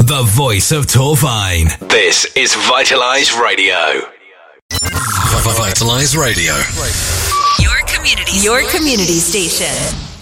the voice of Torvine. This is Vitalize Radio. Vitalize Radio. Your community station.